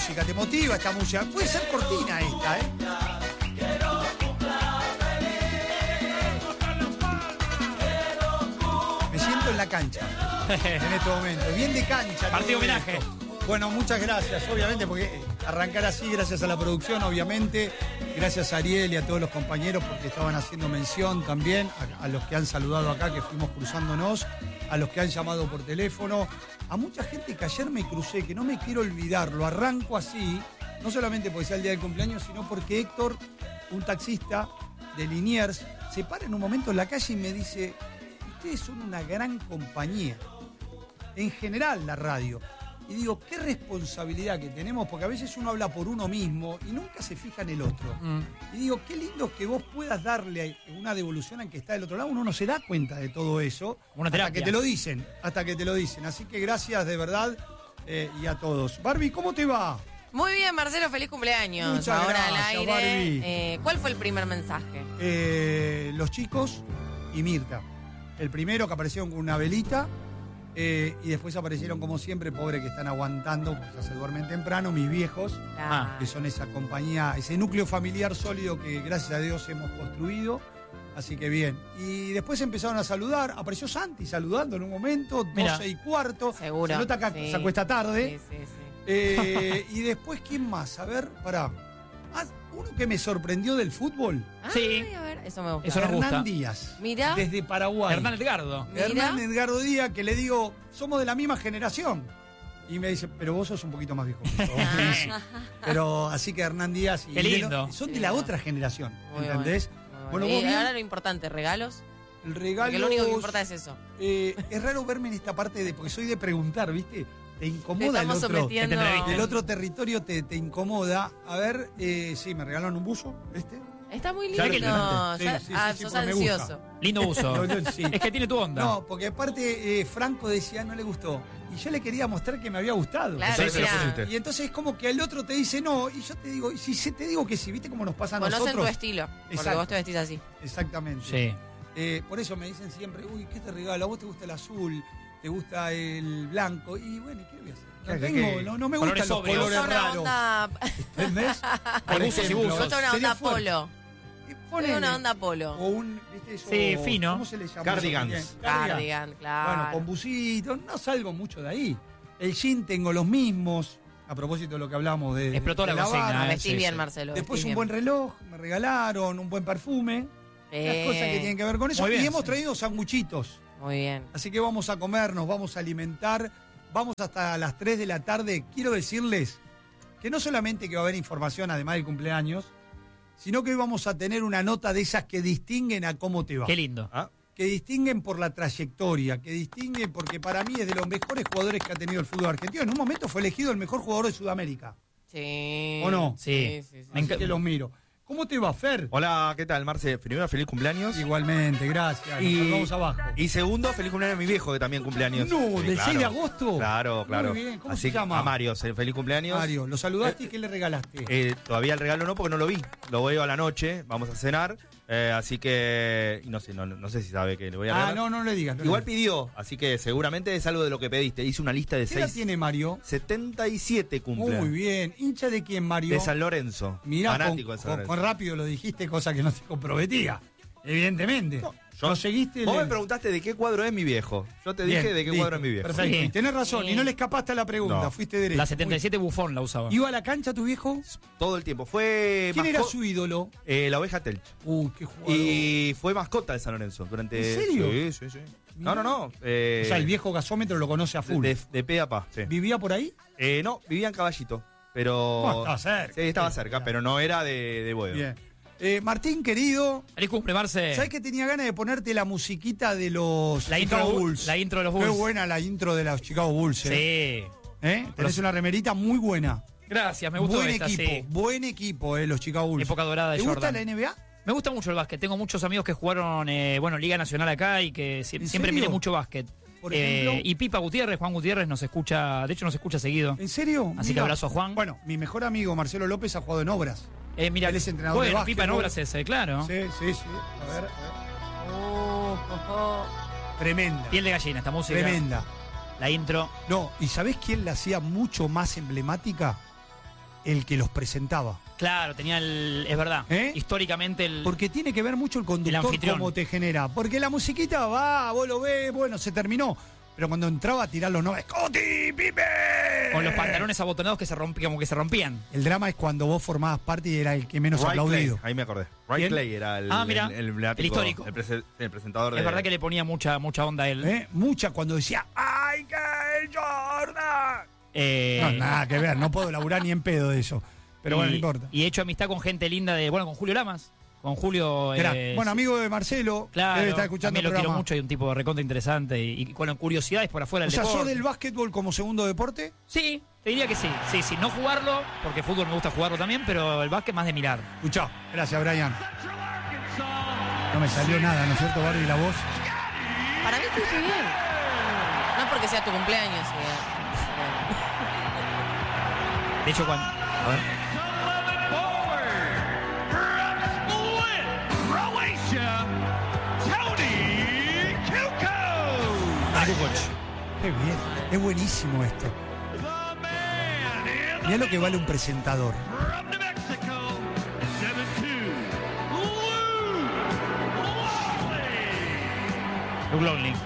música, te motiva esta música. Puede ser cortina esta, ¿eh? Me siento en la cancha en este momento, bien de cancha. Partido homenaje. Bueno, muchas gracias, obviamente, porque arrancar así, gracias a la producción, obviamente, gracias a Ariel y a todos los compañeros porque estaban haciendo mención también, a los que han saludado acá, que fuimos cruzándonos, a los que han llamado por teléfono, a mucha gente que ayer me crucé, que no me quiero olvidar, lo arranco así, no solamente porque sea el día del cumpleaños, sino porque Héctor, un taxista de Liniers, se para en un momento en la calle y me dice, ustedes son una gran compañía, en general la radio. Y digo, qué responsabilidad que tenemos, porque a veces uno habla por uno mismo y nunca se fija en el otro. Y digo, qué lindo que vos puedas darle una devolución al que está del otro lado. Uno no se da cuenta de todo eso hasta que te lo dicen, Así que gracias de verdad y a todos. Barbie, ¿cómo te va? Muy bien, Marcelo, feliz cumpleaños. Muchas Ahora gracias, al aire. ¿Cuál fue el primer mensaje? Los chicos y Mirta. El primero que aparecieron con una velita. Y después aparecieron como siempre, pobres que están aguantando, porque ya se duermen temprano, mis viejos, que son esa compañía, ese núcleo familiar sólido que gracias a Dios hemos construido. Así que bien. Y después empezaron a saludar, apareció Santi saludando en un momento, 12:15. Seguro. Se nota que se acuesta tarde. Sí. Y después, ¿quién más? A ver, pará. Uno que me sorprendió del fútbol. Sí. A ver, eso me gusta. Eso nos gusta. Hernán Díaz. Mirá. Desde Paraguay. Hernán Edgardo. Hernán Edgardo Díaz, que le digo, somos de la misma generación. Y me dice, pero vos sos un poquito más viejo. Pero así que Hernán Díaz y qué lindo. son de la otra generación, Muy ¿entendés? Bueno, vos y bien, ahora lo importante, ¿regalos? el regalo. Porque lo único que importa es eso. Es raro verme en esta parte porque soy de preguntar, ¿viste? Te incomoda el estamos otro. sometiendo. El otro territorio te incomoda. A ver, sí, me regalaron un buzo, ¿este? Está muy Ya lindo. lo implementé. Sí, Sos porque me gusta. ansioso. Lindo uso. Sí. Es que tiene tu onda. No, porque aparte Franco decía no le gustó. Y yo le quería mostrar que me había gustado. Claro, Sí, sí, mirá. Y entonces es como que el otro te dice no, y yo te digo, y si te digo que sí, ¿viste cómo nos pasa a Conocen nosotros? tu estilo, porque Exacto. vos te vestís así. Exactamente. Sí. Por eso me dicen siempre, uy, ¿qué te regalo? ¿A vos te gusta el azul? ¿Te gusta el blanco? Y bueno, ¿qué voy a hacer? No me Colores gustan los sobrios. colores Sos una raros. onda, ¿Entendés? Por Buzos y ejemplo, buzos. sos una sería onda fuerte. polo. Ponele. Sos una onda polo. O un, ¿viste eso? Sí, fino. ¿Cómo se le llama? Cardigans. Cardigan, claro. Bueno, con bucitos, no salgo mucho de ahí. El jean tengo los mismos, a propósito de lo que hablamos de Explotó la barra. cocina. Vestís Sí, bien, sí. Marcelo. Después vestís un buen reloj, me regalaron, un buen perfume, las cosas que tienen que ver con eso. Muy bien, Y hemos sí. traído sanguchitos, Muy bien. así que vamos a comer, nos vamos a alimentar, vamos hasta las 3 de la tarde. Quiero decirles que no solamente que va a haber información además del cumpleaños, sino que hoy vamos a tener una nota de esas que distinguen a cómo te va. Qué lindo. Que distinguen por la trayectoria, que distinguen porque para mí es de los mejores jugadores que ha tenido el fútbol argentino. En un momento fue elegido el mejor jugador de Sudamérica. Sí. ¿O no? Sí. Así que los miro. ¿Cómo te va, Fer? Hola, ¿qué tal, Marce? Primero, feliz cumpleaños. Igualmente, gracias. Nos vamos abajo. Y segundo, feliz cumpleaños a mi viejo, que también cumpleaños. No, Sí, ¿del claro. 6 de agosto? Claro, claro. Muy bien, ¿cómo Así se llama? A Mario, feliz cumpleaños. Mario, ¿lo saludaste y qué le regalaste? Todavía el regalo no, porque no lo vi. Lo veo a la noche, vamos a cenar. Así que, y no sé si sabe que le voy a regalar. No le digas. Igual pidió, así que seguramente es algo de lo que pediste. Hice una lista de ¿Qué edad 6. tiene Mario? 77 cumple. Muy bien. ¿Hincha de quién, Mario? De San Lorenzo. Mirá, Fanático de San Lorenzo. con rápido lo dijiste, cosa que no te comprometía. Evidentemente. ¿No seguiste? Vos me preguntaste de qué cuadro es mi viejo. Yo te dije Bien, de qué listo, cuadro es mi viejo. Perfecto. Sí. Tenés razón, Sí. y no le escapaste a la pregunta, No. fuiste derecho. La 77 Bufón la usaba. ¿Iba a la cancha tu viejo? Todo el tiempo. Fue ¿Quién era su ídolo? la oveja Telch. Qué jugador. Y fue mascota de San Lorenzo durante. ¿En serio? Sí. Mirá. No. O sea, el viejo gasómetro lo conoce a full. De pe a pa. Sí. ¿Vivía por ahí? No, vivía en Caballito. Pero. Bueno, estaba cerca. Sí, estaba cerca, pero no era de Boedo. Bien. Martín, querido, Feliz cumple, Marce. ¿sabés que tenía ganas de ponerte la musiquita de los La Chicago intro, Bulls? la intro de los Bulls. Qué buena la intro de los Chicago Bulls. Sí. Tenés una remerita muy buena. Gracias, me gustó esta, sí. Buen equipo, los Chicago Bulls. Época dorada de ¿Te gusta Jordan. la NBA? Me gusta mucho el básquet. Tengo muchos amigos que jugaron, Liga Nacional acá y que siempre serio? miré mucho básquet. Por ejemplo. Y Pipa Gutiérrez, Juan Gutiérrez, nos escucha, de hecho nos escucha seguido. ¿En serio? Así que abrazo a Juan. Bueno, mi mejor amigo Marcelo López ha jugado en Obras. Mira, él es entrenador de bueno, básquet, Pipa en ¿no? obras ese, claro. Sí. A ver. Tremenda. Piel de gallina, esta música. Tremenda. La intro. No, ¿y sabés quién la hacía mucho más emblemática? el que los presentaba. Claro, tenía es verdad, históricamente Porque tiene que ver mucho el conductor, cómo te genera. Porque la musiquita va, vos lo ves, bueno, se terminó. Pero cuando entraba a tirar los nombres, ¡Coti, Pipe! Con los pantalones abotonados que como que se rompían. El drama es cuando vos formabas parte y era el que menos aplaudido. Ahí me acordé. Ray Clay era el histórico. El presentador. Es verdad que le ponía mucha onda a él. Mucha cuando decía, ¡ay, que Jordan! No, nada que ver, no puedo laburar ni en pedo de eso. Pero bueno, no importa. Y he hecho amistad con gente linda con Julio Lamas. Con Julio. Bueno, amigo de Marcelo. Claro. Debe estar escuchando el programa. Lo quiero mucho y un tipo de recontra interesante. Y con curiosidades por afuera del deporte. ¿Sos del básquetbol como segundo deporte? Sí, te diría que sí. Sí, no jugarlo, porque fútbol me gusta jugarlo también, pero el básquet más de mirar. Escuchá. Gracias, Brian. No me salió nada, ¿no es cierto, Barbie, la voz? Para mí estuviste bien. No es porque sea tu cumpleaños. De hecho, cuando... A ver. Qué bien, es buenísimo esto. Mirá lo que vale un presentador. Luke Longley.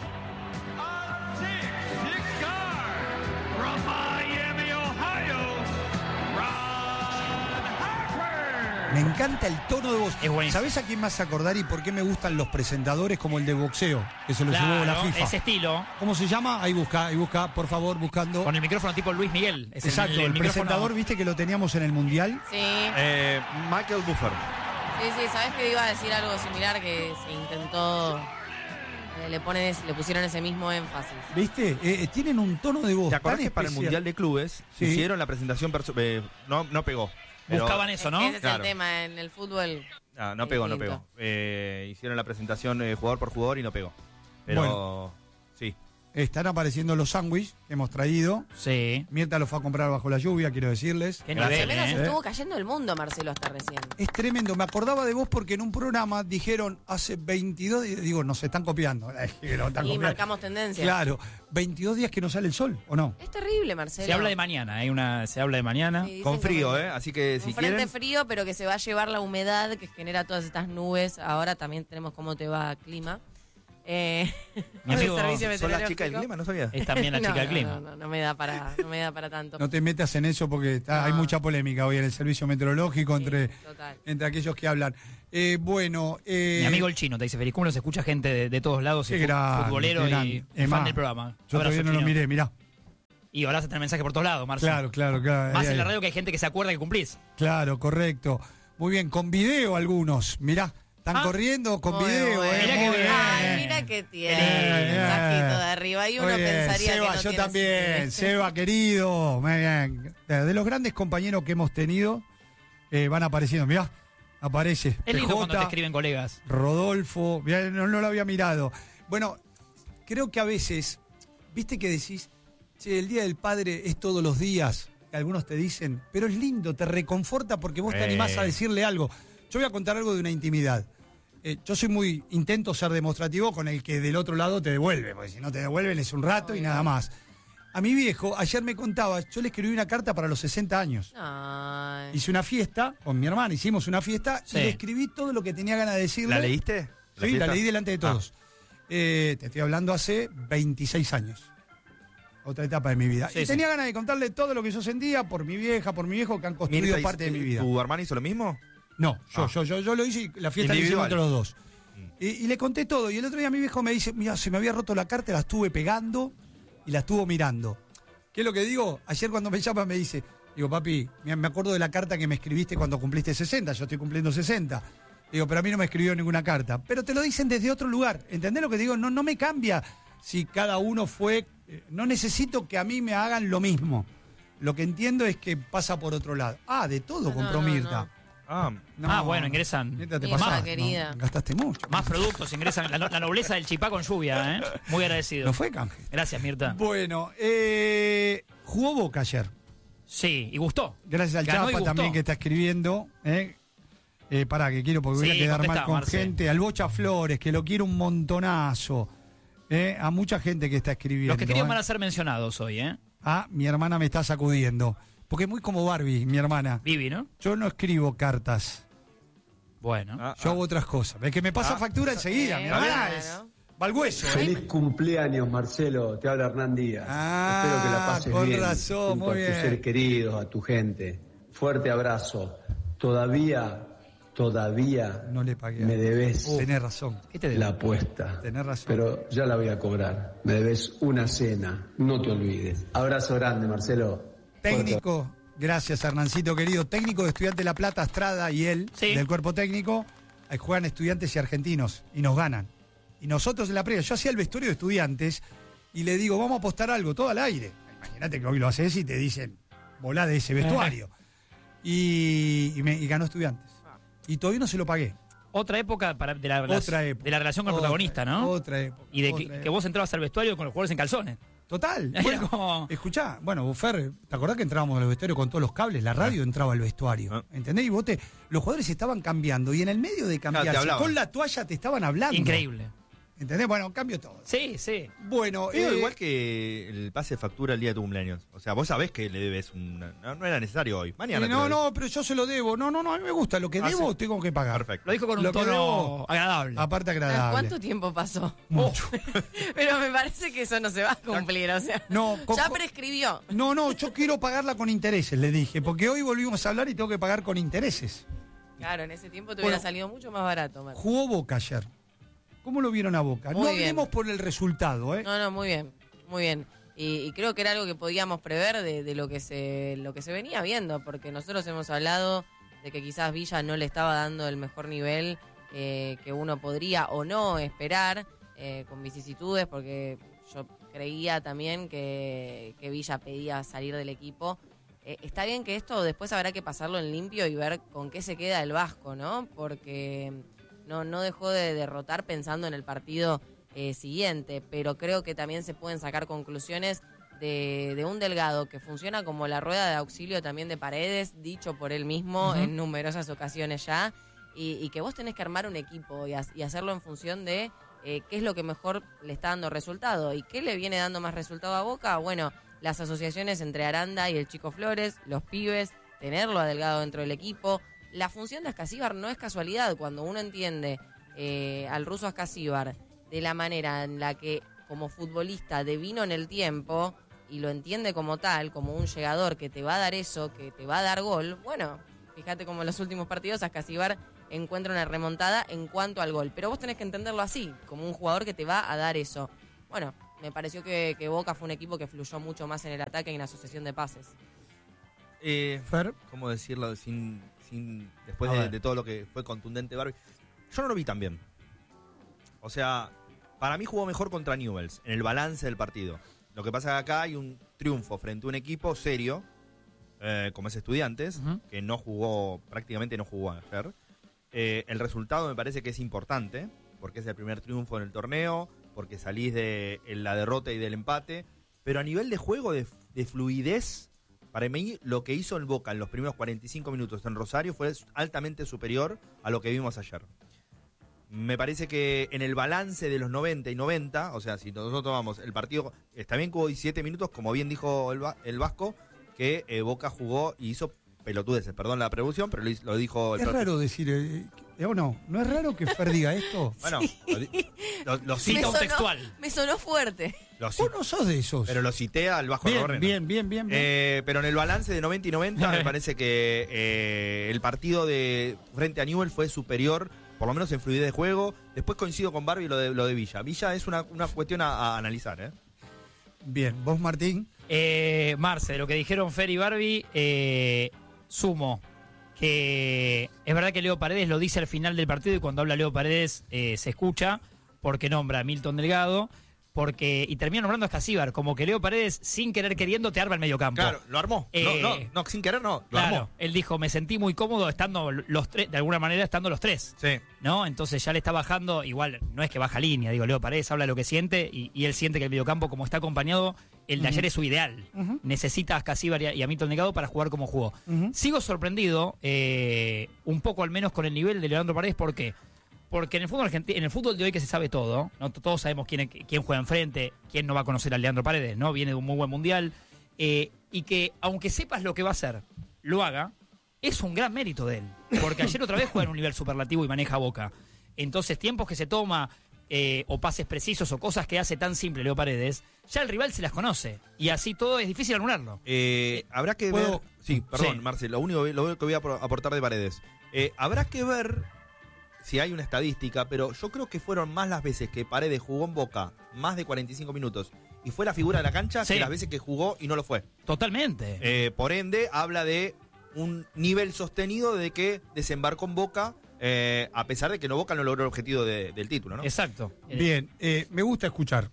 Me encanta el tono de voz. Es buenísimo. ¿Sabés a quién más acordar y por qué me gustan los presentadores como el de boxeo? Que se lo llevó la FIFA. Ese estilo. ¿Cómo se llama? Ahí busca, por favor, buscando. Con el micrófono tipo Luis Miguel. Exacto, el presentador, ¿viste que lo teníamos en el Mundial? Sí. Michael Buffer. Sí, ¿sabés que iba a decir algo similar que se intentó... Le pusieron ese mismo énfasis. ¿Viste? Tienen un tono de voz. ¿Te acordás tan que para el Mundial de Clubes hicieron la presentación, no pegó? Pero buscaban eso, ¿no? Ese es el tema, en el fútbol. No pegó. Hicieron la presentación jugador por jugador y no pegó. Pero bueno, sí. Están apareciendo los sándwiches que hemos traído. Sí. Mirta los fue a comprar bajo la lluvia, quiero decirles. Qué nivel, estuvo cayendo el mundo, Marcelo, hasta recién. Es tremendo. Me acordaba de vos porque en un programa dijeron hace 22 días, digo, nos están copiando. Y marcamos tendencia. Claro, 22 días que no sale el sol, ¿o no? Es terrible, Marcelo. Se habla de mañana, se habla de mañana. Sí, con frío, así que si quieren... frente frío, pero que se va a llevar la humedad que genera todas estas nubes. Ahora también tenemos cómo te va clima. Mi amigo, ¿son las chicas del clima? No sabía. Es también la chica del clima. No me da para tanto. No te metas en eso porque hay mucha polémica hoy en el servicio meteorológico entre aquellos que hablan. Mi amigo el chino te dice feliz cumpleaños, escucha gente de todos lados, futbolero y fan del programa. Yo todavía no lo miré, mirá. Y ahora vas a tener mensaje por todos lados, Marcelo. Claro. Más en la radio que hay gente que se acuerda que cumplís. Claro, correcto. Muy bien, con video algunos, mirá. Están corriendo con video. Mirá que bien. Ay, mira que tiene el mensajito de arriba. Y uno pensaría Seba, que no yo tiene también. sentido. Seba, querido. Muy bien. De los grandes compañeros que hemos tenido, van apareciendo. Mirá, aparece. Es lindo cuando te escriben colegas. Rodolfo. Mirá, no lo había mirado. Bueno, creo que a veces, viste que decís, che, el Día del Padre es todos los días. Algunos te dicen, pero es lindo, te reconforta porque vos te animás a decirle algo. Yo voy a contar algo de una intimidad. Yo soy intento ser demostrativo con el que del otro lado te devuelve, porque si no te devuelven es un rato y nada más. A mi viejo, ayer me contaba, yo le escribí una carta para los 60 años. Ay. Hice una fiesta con mi hermana, hicimos una fiesta y le escribí todo lo que tenía ganas de decirle. ¿La leíste? Sí, la leí delante de todos. Te estoy hablando hace 26 años. Otra etapa de mi vida. Y tenía ganas de contarle todo lo que yo sentía por mi vieja, por mi viejo, que han construido parte de mi vida. ¿Tu hermana hizo lo mismo? No, yo lo hice y la fiesta la hicimos entre los dos. Y le conté todo. Y el otro día mi viejo me dice, mira, se me había roto la carta, la estuve pegando y la estuvo mirando. ¿Qué es lo que digo? Ayer cuando me llama me dice, digo, papi, me acuerdo de la carta que me escribiste cuando cumpliste 60, yo estoy cumpliendo 60. Digo, pero a mí no me escribió ninguna carta. Pero te lo dicen desde otro lugar. ¿Entendés lo que digo? No me cambia si cada uno fue... no necesito que a mí me hagan lo mismo. Lo que entiendo es que pasa por otro lado. De todo compró Mirta. Bueno, ingresan. Mirta, te pasás, querida. Gastaste mucho. Más productos ingresan. La nobleza del chipá con lluvia, Muy agradecido. No fue canje. Gracias, Mirta. Bueno, jugó Boca ayer. Sí, y gustó. Gracias al Chapa también que está escribiendo. Pará, que quiero porque voy a quedar mal con gente. Al Bocha Flores, que lo quiero un montonazo. A mucha gente que está escribiendo. Los que querían van a ser mencionados hoy, mi hermana me está sacudiendo. Porque es muy como Barbie, mi hermana. Vivi, ¿no? Yo no escribo cartas. Bueno. Yo hago otras cosas. Es que me pasa factura enseguida. Mi hermana va al hueso. Feliz cumpleaños, Marcelo. Te habla Hernán Díaz. Espero que la pases con bien. Razón, muy bien. A tus seres queridos, a tu gente. Fuerte abrazo. Todavía no le pagué. me debes Tenés razón. ¿Qué te debo? la apuesta. Tenés razón. Pero ya la voy a cobrar. Me debes una cena. No te olvides. Abrazo grande, Marcelo. Técnico, gracias Hernancito querido. Técnico de Estudiantes de La Plata, Estrada y él, del cuerpo técnico. Ahí juegan Estudiantes y Argentinos y nos ganan. Y nosotros en la previa, yo hacía el vestuario de Estudiantes y le digo, vamos a apostar algo, todo al aire. Imagínate que hoy lo haces y te dicen, volá de ese vestuario. Y ganó Estudiantes. Y todavía no se lo pagué. Otra época de la relación con el protagonista, ¿no? Otra época. Y de que vos entrabas al vestuario con los jugadores en calzones. Total. Bueno, escuchá, Fer, ¿te acordás que entrábamos al vestuario con todos los cables? La radio entraba al vestuario. ¿Entendés? Y los jugadores estaban cambiando y en el medio de cambiarse, con la toalla te estaban hablando. Increíble. ¿Entendés? Bueno, cambio todo. Sí, sí. Bueno, igual que el pase de factura el día de tu cumpleaños. O sea, vos sabés que le debes no era necesario hoy. Mañana. No, pero yo se lo debo. No, a mí me gusta. Lo que debo tengo que pagar. Perfecto. Lo dijo con un tono agradable. Aparte agradable. ¿Cuánto tiempo pasó? Mucho. Pero me parece que eso no se va a cumplir, o sea. Ya prescribió. No, yo quiero pagarla con intereses, le dije. Porque hoy volvimos a hablar y tengo que pagar con intereses. Claro, en ese tiempo te hubiera salido mucho más barato, Martín. Jugó Boca ayer. ¿Cómo lo vieron a Boca? Muy no bien. hablemos por el resultado, ¿eh? No, muy bien, muy bien. Y creo que era algo que podíamos prever de lo que se venía viendo, porque nosotros hemos hablado de que quizás Villa no le estaba dando el mejor nivel que uno podría o no esperar, con vicisitudes, porque yo creía también que Villa pedía salir del equipo. Está bien que esto después habrá que pasarlo en limpio y ver con qué se queda el Vasco, ¿no? Porque no dejó de derrotar pensando en el partido siguiente, pero creo que también se pueden sacar conclusiones de un Delgado que funciona como la rueda de auxilio también de Paredes, dicho por él mismo en numerosas ocasiones ya, y que vos tenés que armar un equipo y hacerlo en función de qué es lo que mejor le está dando resultado. ¿Y qué le viene dando más resultado a Boca? Bueno, las asociaciones entre Aranda y el Chico Flores, los pibes, tenerlo a Delgado dentro del equipo. La función de Ascasíbar no es casualidad. Cuando uno entiende al ruso Ascasíbar de la manera en la que como futbolista devino en el tiempo y lo entiende como tal, como un llegador que te va a dar eso, que te va a dar gol, bueno, fíjate como en los últimos partidos Ascasíbar encuentra una remontada en cuanto al gol. Pero vos tenés que entenderlo así, como un jugador que te va a dar eso. Bueno, me pareció que Boca fue un equipo que fluyó mucho más en el ataque y en la asociación de pases. Fer, ¿cómo decirlo después de todo lo que fue contundente Barbie? Yo no lo vi tan bien. O sea, para mí jugó mejor contra Newell's en el balance del partido. Lo que pasa es que acá hay un triunfo frente a un equipo serio, como es Estudiantes, que prácticamente no jugó ayer. El resultado me parece que es importante, porque es el primer triunfo en el torneo, porque salís de la derrota y del empate, pero a nivel de juego, de fluidez, para mí lo que hizo el Boca en los primeros 45 minutos en Rosario fue altamente superior a lo que vimos ayer. Me parece que en el balance de los 90 y 90, o sea, si nosotros tomamos el partido, está bien que hubo 17 minutos, como bien dijo el Vasco, que Boca jugó y hizo pelotudeces, perdón la prevención, pero lo dijo el Es raro decir, ¿o no? ¿No es raro que Fer diga esto? Bueno, lo cita un textual. Me sonó fuerte. Vos no sos de esos. Pero lo cité al Vasco Rorrena. Bien. Pero en el balance de 90 y 90 me parece que el partido de frente a Newell fue superior, por lo menos en fluidez de juego. Después coincido con Barbie lo de Villa. Villa es una cuestión a analizar, ¿eh? Bien, ¿vos, Martín? Marce, de lo que dijeron Fer y Barbie, sumo que es verdad que Leo Paredes lo dice al final del partido, y cuando habla Leo Paredes se escucha, porque nombra a Milton Delgado, y termina nombrando a Ascasíbar, como que Leo Paredes, sin querer queriendo, te arma el mediocampo. Claro, lo armó. No, sin querer no, lo claro, armó. Él dijo, me sentí muy cómodo estando los tres, de alguna manera estando los tres. Sí. ¿No? Entonces ya le está bajando, igual no es que baja línea, digo, Leo Paredes habla lo que siente, y él siente que el mediocampo, como está acompañado, el de ayer es su ideal. Necesita a Ascasíbar y a Milton Delgado para jugar como jugó. Sigo sorprendido, un poco al menos, con el nivel de Leandro Paredes. ¿Por qué? Porque en el fútbol argentino, en el fútbol de hoy, que se sabe todo, ¿no? Todos sabemos quién juega enfrente, quién no va a conocer a Leandro Paredes, ¿no? Viene de un muy buen mundial. y que, aunque sepas lo que va a hacer, lo haga, es un gran mérito de él. Porque ayer otra vez juega en un nivel superlativo y maneja Boca. Entonces, tiempos que se toma, o pases precisos, o cosas que hace tan simple Leo Paredes, ya el rival se las conoce. Y así todo es difícil anularlo. Habrá que ver... Sí, perdón, Marcel, lo único que voy a aportar de Paredes. Habrá que ver si hay una estadística, pero yo creo que fueron más las veces que Paredes jugó en Boca más de 45 minutos y fue la figura de la cancha que las veces que jugó y no lo fue. Totalmente. Por ende, habla de un nivel sostenido de que desembarcó en Boca, a pesar de que Boca no logró el objetivo del título, ¿no? Exacto. Bien, me gusta escuchar.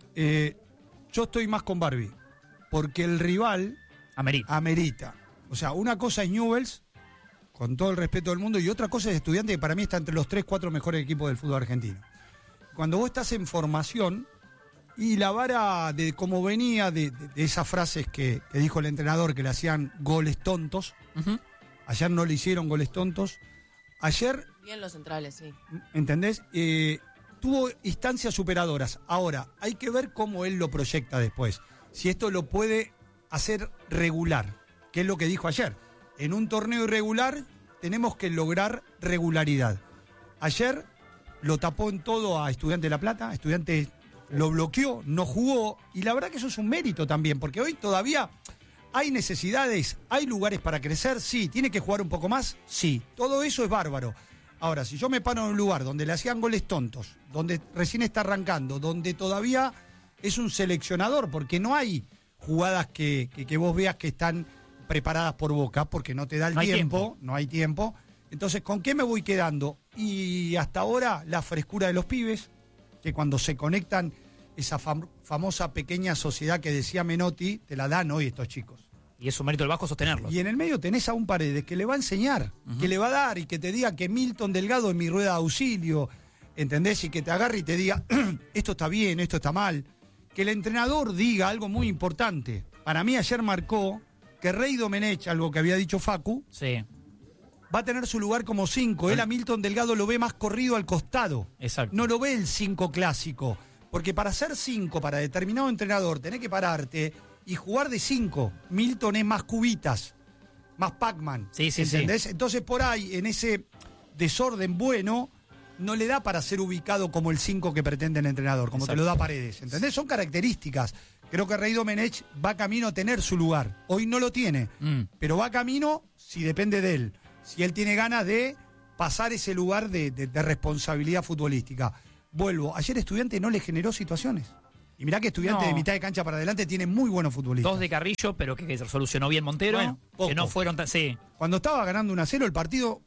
Yo estoy más con Barbie, porque el rival amerita. O sea, una cosa es Newell's, con todo el respeto del mundo, y otra cosa es Estudiante, que para mí está entre los 3-4 mejores equipos del fútbol argentino. Cuando vos estás en formación, y la vara de cómo venía de esas frases que dijo el entrenador, que le hacían goles tontos, ayer no le hicieron goles tontos, ayer... Bien los centrales, sí. ¿Entendés? Tuvo instancias superadoras. Ahora, hay que ver cómo él lo proyecta después. Si esto lo puede hacer regular, que es lo que dijo ayer. En un torneo irregular tenemos que lograr regularidad. Ayer lo tapó en todo a Estudiante de La Plata, Estudiante lo bloqueó, no jugó, y la verdad que eso es un mérito también, porque hoy todavía hay necesidades, hay lugares para crecer, sí, tiene que jugar un poco más, sí, todo eso es bárbaro. Ahora, si yo me paro en un lugar donde le hacían goles tontos, donde recién está arrancando, donde todavía es un seleccionador, porque no hay jugadas que vos veas que están preparadas por Boca, porque no te da el tiempo, no hay tiempo. Entonces, ¿con qué me voy quedando? Y hasta ahora, la frescura de los pibes, que cuando se conectan, esa famosa pequeña sociedad que decía Menotti, te la dan hoy estos chicos. Y es un mérito del Vasco sostenerlo. Y en el medio tenés a un Paredes que le va a enseñar, que le va a dar, y que te diga que Milton Delgado es mi rueda de auxilio, ¿entendés? Y que te agarre y te diga, esto está bien, esto está mal. Que el entrenador diga algo muy importante. Para mí ayer marcó que Rey Domenech, algo que había dicho Facu, va a tener su lugar como 5. Él a Milton Delgado lo ve más corrido al costado. Exacto. No lo ve el 5 clásico. Porque para ser 5, para determinado entrenador, tenés que pararte y jugar de 5. Milton es más cubitas, más Pac-Man. ¿Entendés? Sí. Entonces por ahí, en ese desorden bueno, no le da para ser ubicado como el 5 que pretende el entrenador, como te lo da Paredes. ¿Entendés? Son características. Creo que Rey Domenech va camino a tener su lugar. Hoy no lo tiene, pero va camino si depende de él. Si él tiene ganas de pasar ese lugar de responsabilidad futbolística. Vuelvo, ayer Estudiante no le generó situaciones. Y mirá que Estudiante de mitad de cancha para adelante tiene muy buenos futbolistas. 2 de Carrillo, pero que solucionó bien Montero. Bueno, que no fueron tan... Sí. Cuando estaba ganando 1-0 el partido...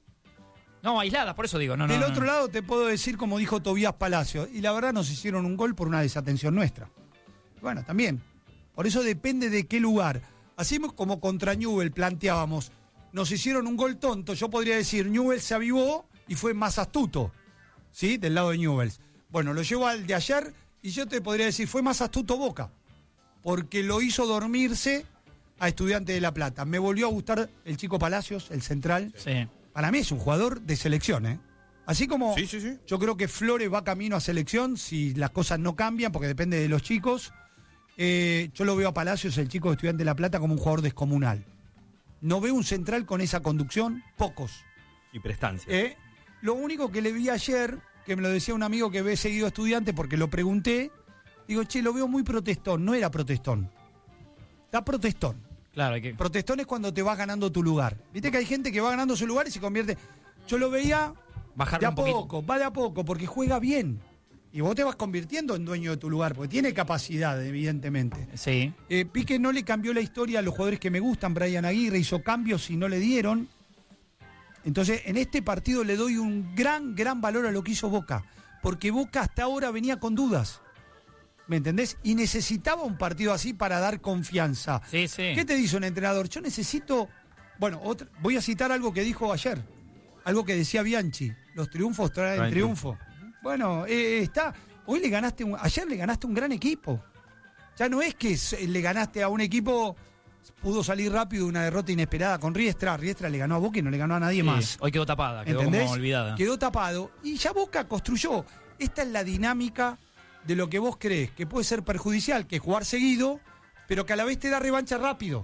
No, aislada, por eso digo. Del otro lado te puedo decir, como dijo Tobías Palacio, y la verdad nos hicieron un gol por una desatención nuestra. Bueno, también. Por eso depende de qué lugar. Así como contra Newell's planteábamos, nos hicieron un gol tonto, yo podría decir, Newell's se avivó y fue más astuto, ¿sí? Del lado de Newell's. Bueno, lo llevo al de ayer y yo te podría decir, fue más astuto Boca, porque lo hizo dormirse a Estudiante de La Plata. Me volvió a gustar el chico Palacios, el central. Sí. Para mí es un jugador de selección, ¿eh? Así como yo creo que Flores va camino a selección, si las cosas no cambian, porque depende de los chicos. Yo lo veo a Palacios, el chico de Estudiante de La Plata, como un jugador descomunal. No veo un central con esa conducción, pocos. Y prestancia. Lo único que le vi ayer, que me lo decía un amigo que ve seguido a Estudiante, porque lo pregunté, digo, che, lo veo muy protestón. No era protestón. Está protestón. Claro, Protestón es cuando te vas ganando tu lugar. Viste que hay gente que va ganando su lugar y se convierte... Yo lo veía va de a poco, porque juega bien. Y vos te vas convirtiendo en dueño de tu lugar, porque tiene capacidad, evidentemente. Sí. Pique no le cambió la historia a los jugadores que me gustan. Brian Aguirre hizo cambios y no le dieron. Entonces, en este partido le doy un gran valor a lo que hizo Boca. Porque Boca hasta ahora venía con dudas. ¿Me entendés? Y necesitaba un partido así para dar confianza. Sí, sí. ¿Qué te dice un entrenador? Yo necesito... Bueno, voy a citar algo que dijo ayer. Algo que decía Bianchi. Los triunfos traen triunfo. Bueno, está. Hoy ayer le ganaste un gran equipo. Ya no es que le ganaste a un equipo, pudo salir rápido de una derrota inesperada con Riestra. Riestra le ganó a Boca y no le ganó a nadie más. Hoy quedó tapada, quedó ¿entendés? Como olvidada. Quedó tapado y ya Boca construyó. Esta es la dinámica de lo que vos crees que puede ser perjudicial, que es jugar seguido, pero que a la vez te da revancha rápido.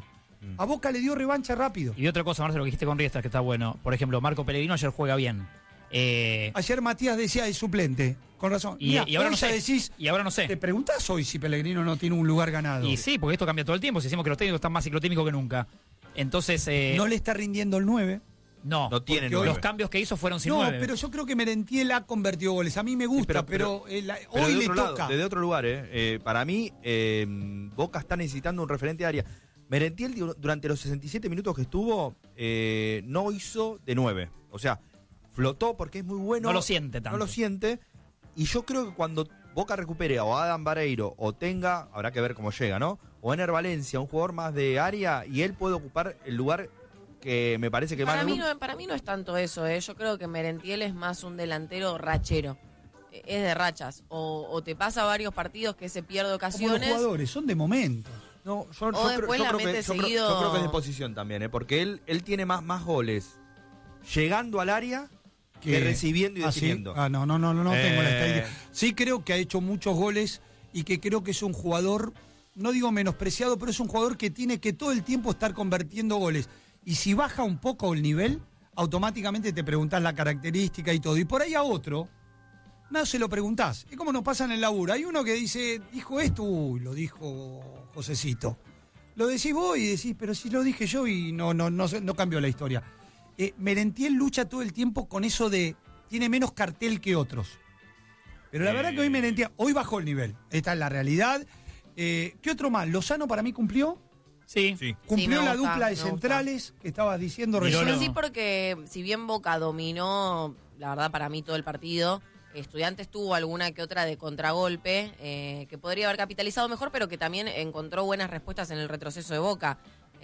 A Boca le dio revancha rápido. Y otra cosa, Marcelo, lo que dijiste con Riestas, que está bueno. Por ejemplo, Marco Pellegrino ayer juega bien. Ayer Matías decía es suplente, con razón. Y ahora no sé. Y ahora no sé. ¿Te preguntás hoy si Pellegrino no tiene un lugar ganado? Y sí, porque esto cambia todo el tiempo. Si decimos que los técnicos están más ciclotímicos que nunca. Entonces. No le está rindiendo el 9. No tiene los 9. cambios que hizo fueron sin No, 9. pero yo creo que Merentiel ha convertido goles. A mí me gusta, pero hoy le toca. Desde otro lugar, para mí, Boca está necesitando un referente de área. Merentiel durante los 67 minutos que estuvo, no hizo de 9. O sea, flotó porque es muy bueno. No lo siente tanto. No lo siente. Y yo creo que cuando Boca recupere o a Adam Vareiro o tenga, habrá que ver cómo llega, ¿no? O Ener Valencia, un jugador más de área, y él puede ocupar el lugar que me parece que para mí no es tanto eso, yo creo que Merentiel es más un delantero rachero, es de rachas, o te pasa varios partidos que se pierde ocasiones. Como los jugadores, son de momentos. No, yo creo que es de posición también, porque él tiene más goles llegando al área que recibiendo y definiendo. ¿Sí? No tengo la estadística. Sí creo que ha hecho muchos goles y que creo que es un jugador, no digo menospreciado, pero es un jugador que tiene que todo el tiempo estar convirtiendo goles. Y si baja un poco el nivel, automáticamente te preguntás la característica y todo. Y por ahí a otro, no se lo preguntás. Es como nos pasa en el laburo. Hay uno que dijo esto, lo dijo Josecito. Lo decís vos y decís, pero si lo dije yo y no cambió la historia. Merentiel lucha todo el tiempo con eso de, tiene menos cartel que otros. Pero la verdad que hoy Merentiel, hoy bajó el nivel. Esta es la realidad. ¿Qué otro más? Lozano para mí cumplió. Sí. Cumplió Sí, la dupla de centrales que estabas diciendo recién. Sí, porque si bien Boca dominó, la verdad para mí todo el partido, Estudiantes tuvo alguna que otra de contragolpe que podría haber capitalizado mejor, pero que también encontró buenas respuestas en el retroceso de Boca.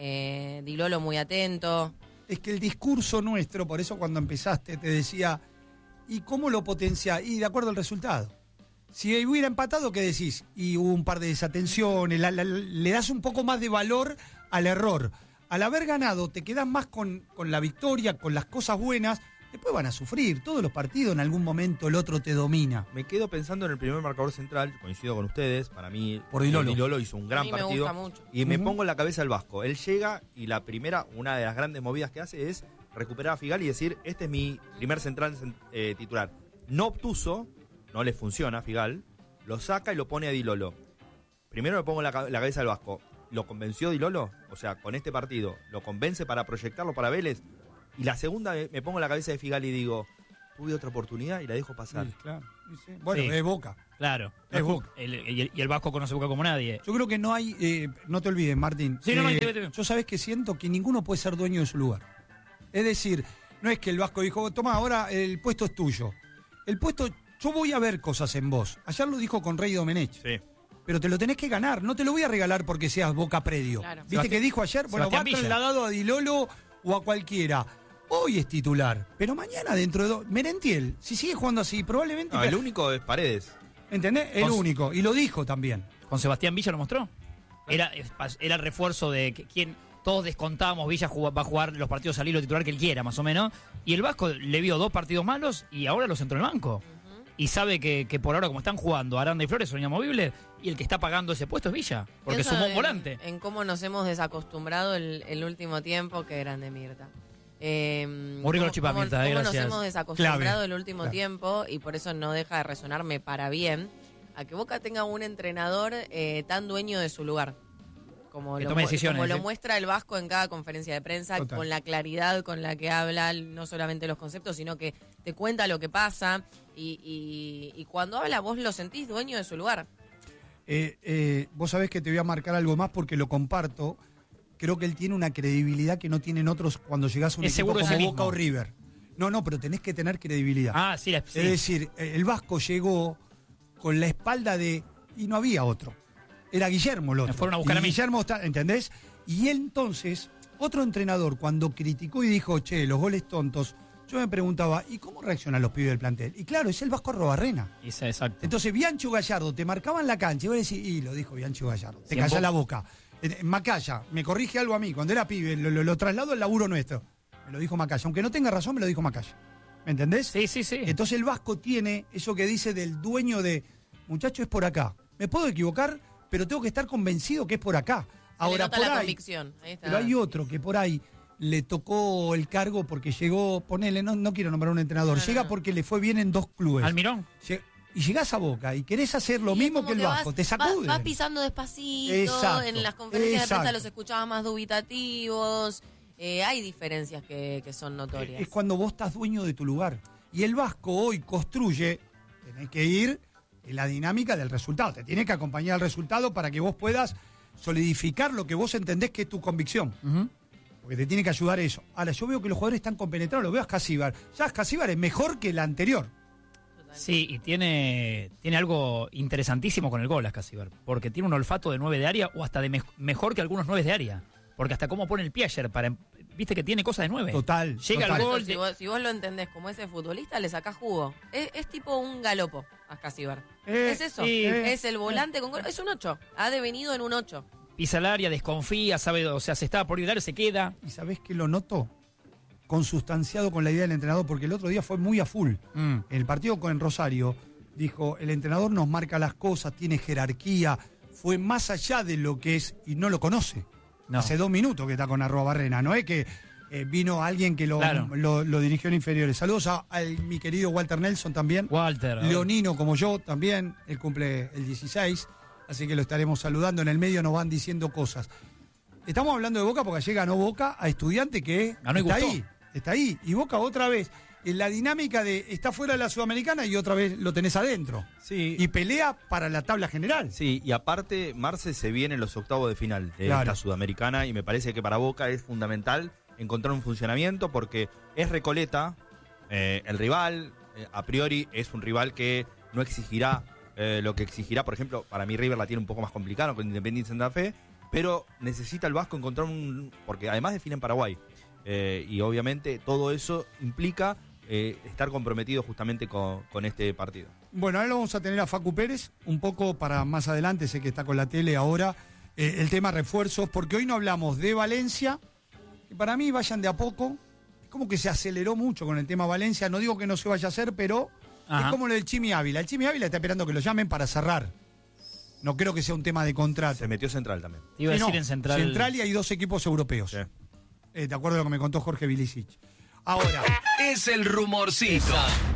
Di Lolo muy atento. Es que el discurso nuestro, por eso cuando empezaste te decía, ¿y cómo lo potenciás? Y de acuerdo al resultado. Si hubiera empatado, ¿qué decís? Y hubo un par de desatenciones, le das un poco más de valor al error. Al haber ganado, te quedás más con la victoria, con las cosas buenas. Después van a sufrir. Todos los partidos, en algún momento, el otro te domina. Me quedo pensando en el primer marcador central, coincido con ustedes. Para mí, por Di Lolo. Di Lolo hizo un gran partido. Me gusta mucho. Y me pongo en la cabeza el Vasco. Él llega y la primera, una de las grandes movidas que hace es recuperar a Figal y decir, este es mi primer central titular. No obtuso, no le funciona a Figal. Lo saca y lo pone a Di Lolo. Primero me pongo en la cabeza del Vasco. ¿Lo convenció Di Lolo? O sea, con este partido, ¿lo convence para proyectarlo para Vélez? Y la segunda me pongo en la cabeza de Figal y digo, tuve otra oportunidad y la dejo pasar. Sí, claro. Sí. Bueno, es Boca. Claro. Es Boca. Y el Vasco conoce Boca como nadie. Yo creo que no hay, no te olvides, Martín. Sí, yo sabés que siento que ninguno puede ser dueño de su lugar. Es decir, no es que el Vasco dijo, toma, ahora el puesto es tuyo. El puesto... Yo voy a ver cosas en vos. Ayer lo dijo con Rey Domenech. Sí. Pero te lo tenés que ganar. No te lo voy a regalar porque seas Boca predio. Claro. ¿Viste que dijo ayer? Bueno, va trasladado a Di Lolo o a cualquiera. Hoy es titular. Pero mañana dentro de dos... Merentiel, si sigue jugando así, probablemente... No, el único es Paredes. ¿Entendés? El único. Y lo dijo también. Con Sebastián Villa lo mostró. Era el refuerzo de quien... Todos descontábamos, Villa va a jugar los partidos al hilo titular que él quiera, más o menos. Y el Vasco le vio 2 partidos malos y ahora los entró en el banco. Y sabe que por ahora, como están jugando Aranda y Flores, son inamovibles, y el que está pagando ese puesto es Villa, porque sumó un volante. En cómo nos hemos desacostumbrado el último tiempo, que grande Mirta. Muy rico los chipas, Mirta, cómo gracias. nos hemos desacostumbrado el último tiempo, y por eso no deja de resonarme para bien, a que Boca tenga un entrenador tan dueño de su lugar. Como lo muestra el Vasco en cada conferencia de prensa, total, con la claridad con la que habla, no solamente los conceptos, sino que te cuenta lo que pasa, y cuando habla vos lo sentís dueño de su lugar. Vos sabés que te voy a marcar algo más porque lo comparto. Creo que él tiene una credibilidad que no tienen otros cuando llegás a un equipo como Boca o River. No, pero tenés que tener credibilidad. Ah, sí. Es decir, el Vasco llegó con la espalda de... y no había otro. Era Guillermo el otro. Me fueron a buscar a mí. Guillermo está, ¿entendés? Y él entonces, otro entrenador, cuando criticó y dijo, che, los goles tontos, yo me preguntaba, ¿y cómo reaccionan los pibes del plantel? Y claro, es el Vasco Arrobarrena. Exacto. Entonces, Biancho Gallardo te marcaba en la cancha y vos decís, y lo dijo Biancho Gallardo, te callás la boca. Macaya, me corrige algo a mí, cuando era pibe, lo traslado al laburo nuestro. Me lo dijo Macaya, aunque no tenga razón, me lo dijo Macaya. ¿Me entendés? Sí. Entonces el Vasco tiene eso que dice del dueño de, muchacho, es por acá. Me puedo equivocar, pero tengo que estar convencido que es por acá. Ahora, nota por la ahí, convicción. Ahí está. pero hay otro que por ahí le tocó el cargo porque llegó, ponele, no quiero nombrar un entrenador, llega porque le fue bien en 2 clubes. Almirón. Y llegás a Boca y querés hacer lo Y es mismo como que el Vasco, te sacuden. Vas pisando despacito, Exacto, en las conferencias de prensa exacto. los escuchabas más dubitativos. Hay diferencias que son notorias. Es cuando vos estás dueño de tu lugar. Y el Vasco hoy construye, tenés que ir en la dinámica del resultado. Te tiene que acompañar el resultado para que vos puedas solidificar lo que vos entendés que es tu convicción. Porque te tiene que ayudar eso. Ahora, yo veo que los jugadores están compenetrados. Lo veo a Ascasíbar. Ya Ascasíbar es mejor que el anterior. Sí, y tiene algo interesantísimo con el gol, Ascasíbar. Porque tiene un olfato de 9 de área o hasta de mejor que algunos 9 de área. Porque hasta cómo pone el pie ayer, viste que tiene cosas de 9. Total. Llega total. al gol. Si vos lo entendés como ese futbolista, le sacás jugo. Es tipo un galopo, Ascasíbar. Eh, Es eso. sí. Es el volante con gol. Es un 8. Ha devenido en un 8. Pisa el área, desconfía, sabe, o sea, se está por ir al área, se queda. ¿Y sabés qué lo noto? Consustanciado con la idea del entrenador, porque el otro día fue muy a full. El partido con Rosario dijo, el entrenador nos marca las cosas, tiene jerarquía, fue más allá de lo que es, y no lo conoce. No. Hace 2 minutos que está con Arrobarrena, no es que vino alguien que Claro. lo dirigió en inferiores. Saludos a mi querido Walter Nelson también. Walter. Leonino como yo también, él cumple el 16, así que lo estaremos saludando. En el medio nos van diciendo cosas. Estamos hablando de Boca porque ayer ganó Boca a Estudiante que Ganó y está gustó. ahí, está ahí. Y Boca otra vez, en la dinámica de está fuera de la Sudamericana y otra vez lo tenés adentro. Sí. Y pelea para la tabla general. Sí, y aparte, Marce se viene en los octavos de final de Claro. esta Sudamericana y me parece que para Boca es fundamental encontrar un funcionamiento porque es Recoleta, el rival, a priori es un rival que no exigirá lo que exigirá, por ejemplo, para mí River la tiene un poco más complicado con Independiente Santa Fe, pero necesita el Vasco encontrar porque además define en Paraguay, y obviamente todo eso implica estar comprometido justamente con este partido. Bueno, ahora lo vamos a tener a Facu Pérez, un poco para más adelante, sé que está con la tele ahora, el tema refuerzos, porque hoy no hablamos de Valencia, que para mí vayan de a poco, es como que se aceleró mucho con el tema Valencia, no digo que no se vaya a hacer, pero Ajá. es como lo del Chimi Ávila. El Chimi Ávila está esperando que lo llamen para cerrar. No creo que sea un tema de contrato. Se metió Central también. Te iba a Sí, decir no, en Central. Central y hay 2 equipos europeos. Sí. De acuerdo a lo que me contó Jorge Vilicic. Ahora, Es el rumorcito.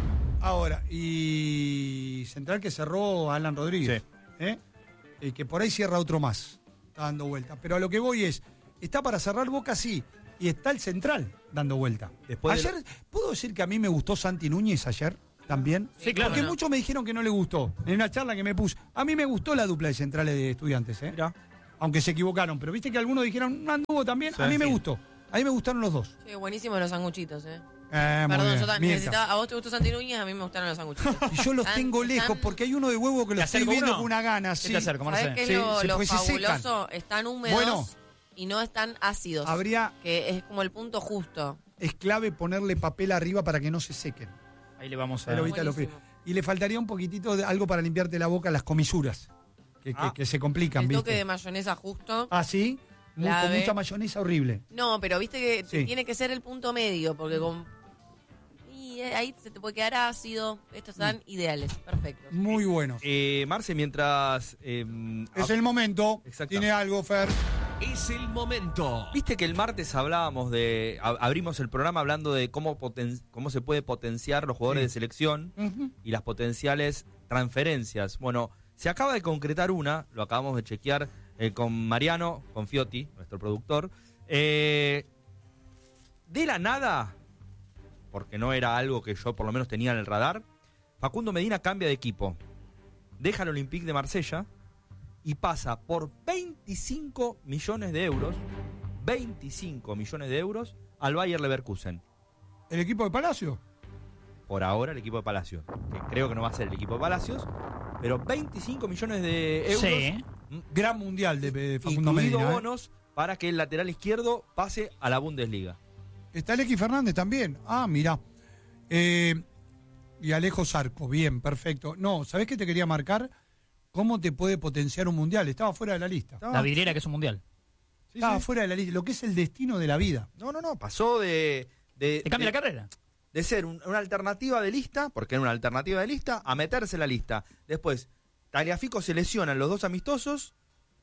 y Central que cerró a Alan Rodríguez. Que por ahí cierra otro más. Está dando vuelta. Pero a lo que voy es, está para cerrar Boca, sí. Y está el Central dando vuelta. Después de ayer, ¿puedo decir que a mí me gustó Santi Núñez ayer? También. Sí, claro. Porque No. muchos me dijeron que no le gustó. En una charla que me puse. A mí me gustó la dupla de centrales de Estudiantes, ¿eh? Mirá. Aunque se equivocaron. Pero viste que algunos dijeron, no anduvo también. Sí, a mí me sí. gustó. A mí me gustaron los dos. Che, buenísimos los sanguchitos, Muy Perdón, bien. yo también Mirta. necesitaba. A vos te gustó Santi Núñez, a mí me gustaron los sanguchitos. Y yo los tengo lejos porque hay uno de huevo que lo ¿Te estoy acerco viendo uno? con una gana. ¿Qué Sí. te acerco, Marce? ¿Sabés qué Sí, es lo porque se secan. fabuloso? Están húmedos Bueno. y no están ácidos. Habría, Que es como el punto justo. es clave ponerle papel arriba para que no se sequen. Ahí le vamos a. Pero ahorita lo buenísimo. y le faltaría un poquitito de algo para limpiarte la boca, las comisuras, que se complican, El ¿viste? toque de mayonesa justo. Ah, ¿sí? Con Clave. mucha mayonesa horrible. No, pero viste que Sí. tiene que ser el punto medio, porque y ahí se te puede quedar ácido. Estos están ideales, perfectos. Muy buenos. Marce, mientras... Es el momento. Exacto. Tiene algo, Fer. Es el momento. Viste que el martes hablábamos abrimos el programa hablando de cómo se puede potenciar los jugadores Sí. de selección Ujú. y las potenciales transferencias. Bueno, se acaba de concretar una, lo acabamos de chequear con Mariano, con Fiotti, nuestro productor. De la nada, porque no era algo que yo por lo menos tenía en el radar, Facundo Medina cambia de equipo. Deja el Olympique de Marsella y pasa por 25 millones de euros, 25 millones de euros al Bayer Leverkusen. ¿El equipo de Palacio? Por ahora el equipo de Palacios, que creo que no va a ser el equipo de Palacios, pero 25 millones de euros, Sí. Gran mundial de Facundo incluido Medina. ¿eh? bonos para que el lateral izquierdo pase a la Bundesliga. Está Alexis Fernández también. Ah, mirá. Y Alejo Zarco. Bien, perfecto. No, ¿sabés qué te quería marcar? ¿Cómo te puede potenciar un mundial? Estaba fuera de la lista. La vidriera que es un mundial. Estaba fuera de la lista. Lo que es el destino de la vida. No, pasó de Te cambia la carrera. de ser una alternativa de lista, porque era una alternativa de lista, a meterse en la lista. Después, Tagliafico se lesiona en los 2 amistosos,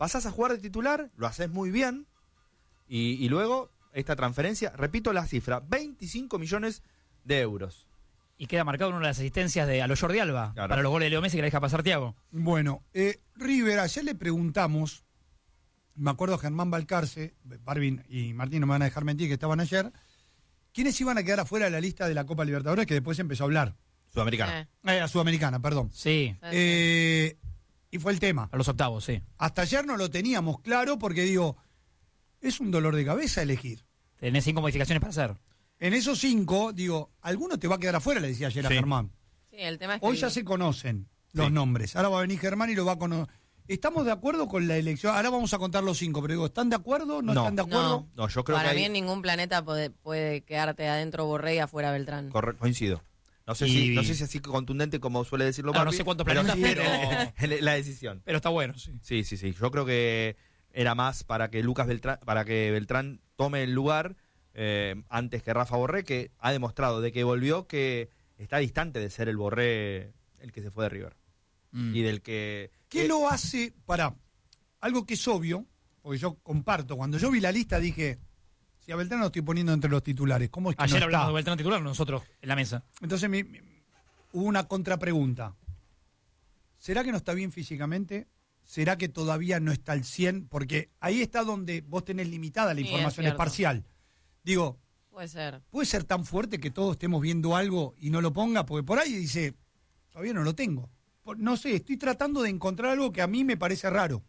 pasás a jugar de titular, lo haces muy bien, y luego esta transferencia, repito la cifra, 25 millones de euros. Y queda marcado en una de las asistencias a los Jordi Alba, Claro. para los goles de Leo Messi que la deja pasar Thiago. Bueno, River, ayer le preguntamos, me acuerdo a Germán Balcarce, Barbie y Martín no me van a dejar mentir que estaban ayer, ¿quiénes iban a quedar afuera de la lista de la Copa Libertadores? Que después empezó a hablar. Sudamericana. La Sudamericana, perdón. Sí, Y fue el tema. a los octavos, sí. Hasta ayer no lo teníamos claro porque digo, es un dolor de cabeza elegir. Tenés 5 modificaciones para hacer. En esos 5, digo, alguno te va a quedar afuera, le decía ayer a Sí. Germán. Sí, el tema es que Hoy ya se conocen los Sí. nombres. Ahora va a venir Germán y lo va a conocer. ¿Estamos de acuerdo con la elección? Ahora vamos a contar los 5, pero digo, ¿están de acuerdo? ¿No, No. están de acuerdo? No. No, yo creo para que mí ahí- en ningún planeta puede quedarte adentro Borré y afuera Beltrán. coincido. No sé si es así contundente como suele decirlo No, no Barbie, sé cuántos pero planetas, sí pero- la decisión. Pero está bueno, sí. Sí. Yo creo que era más para que Beltrán tome el lugar antes que Rafa Borré, que ha demostrado de que volvió que está distante de ser el Borré el que se fue de River. Y del que... ¿Qué lo hace para algo que es obvio? Porque yo comparto, cuando yo vi la lista dije, si a Beltrán lo estoy poniendo entre los titulares, ¿cómo es que Ayer no hablamos está? de Beltrán titular, nosotros en la mesa. Entonces hubo una contrapregunta. ¿Será que no está bien físicamente? ¿Será que todavía no está al 100? Porque ahí está donde vos tenés limitada la Sí, información, es es cierto. parcial. Digo, Puede ser. ¿puede ser tan fuerte que todos estemos viendo algo y no lo ponga? Porque por ahí dice, todavía no lo tengo. No sé, estoy tratando de encontrar algo que a mí me parece raro.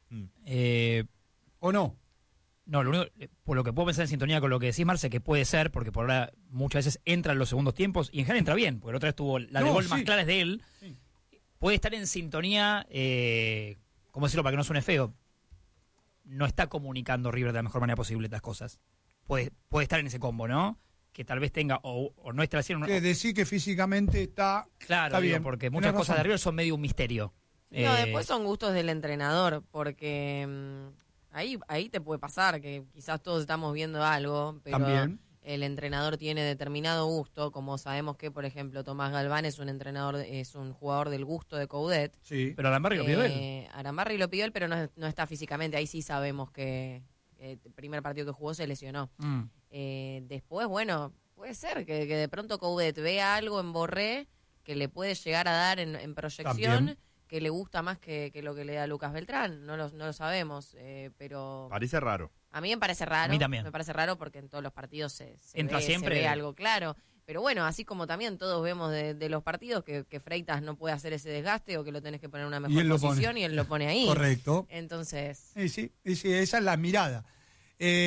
¿O no? No, lo único, por lo que puedo pensar en sintonía con lo que decís, Marce, que puede ser, porque por ahora muchas veces entra en los segundos tiempos y en general entra bien, porque la otra vez tuvo la de No, gol sí. más clara es de él. Sí. Puede estar en sintonía, ¿cómo decirlo para que no suene feo? No está comunicando River de la mejor manera posible estas cosas. Puede estar en ese combo, ¿no? Que tal vez tenga, o no esté haciendo... Que decir que físicamente está... Claro, está digo, bien. porque Tenés muchas cosas razón. de River son medio un misterio. No, después son gustos del entrenador, porque ahí te puede pasar que quizás todos estamos viendo algo, pero También. el entrenador tiene determinado gusto, como sabemos que, por ejemplo, Tomás Galván es un jugador del gusto de Coudet. Sí. Pero Arambarri lo pidió él. Arambarri lo pidió él, pero no está físicamente. Ahí sí sabemos que el primer partido que jugó se lesionó. Después, bueno, puede ser que de pronto Coudet vea algo en Borré que le puede llegar a dar en proyección, También. que le gusta más que lo que le da Lucas Beltrán. No lo sabemos, pero Parece raro. a mí me parece raro. A mí también. Me parece raro porque en todos los partidos se Entra ve, siempre. se ve algo claro. Pero bueno, así como también todos vemos de los partidos que Freitas no puede hacer ese desgaste o que lo tenés que poner en una Y mejor él lo posición pone. y él lo pone ahí. Correcto. Entonces... Sí, esa es la mirada.